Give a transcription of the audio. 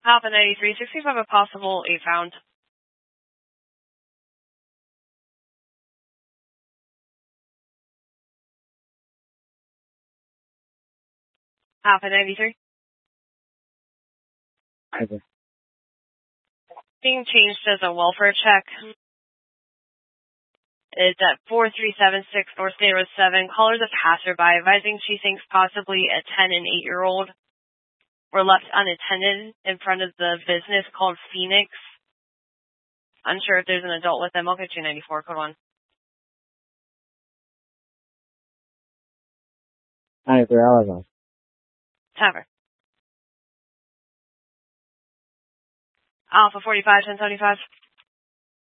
Alpha 93, 65, a possible 8 found. Alpha 93. Okay. Being changed as a welfare check. It's at 4376 North State Road 7. Caller's a passerby, advising she thinks possibly a 10 and 8-year-old were left unattended in front of the business called Phoenix. Unsure if there's an adult with them. I'll get you 94, code 1. 93 hours. Tavern. Alpha 45, 1075.